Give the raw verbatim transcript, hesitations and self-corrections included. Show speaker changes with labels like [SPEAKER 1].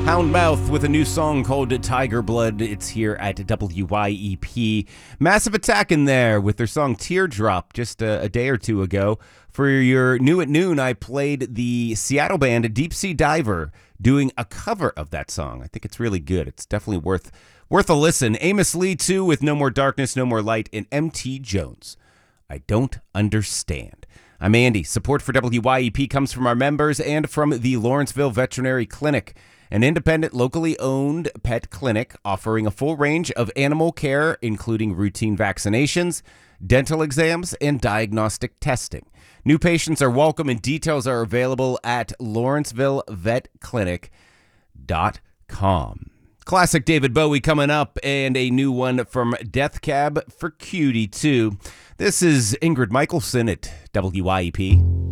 [SPEAKER 1] Houndmouth with a new song called Tiger Blood. It's here at W Y E P. Massive Attack in there with their song Teardrop just a, a day or two ago. For your New at Noon, I played the Seattle band Deep Sea Diver doing a cover of that song. I think it's really good. It's definitely worth worth a listen. Amos Lee, too, with No More Darkness, No More Light, and M T Jones. I Don't Understand. I'm Andy. Support for W Y E P comes from our members and from the Lawrenceville Veterinary Clinic, an independent, locally owned pet clinic offering a full range of animal care, including routine vaccinations, dental exams, and diagnostic testing. New patients are welcome, and details are available at lawrenceville vet clinic dot com. Classic David Bowie coming up, and a new one from Death Cab for Cutie, too. This is Ingrid Michaelson at W Y E P.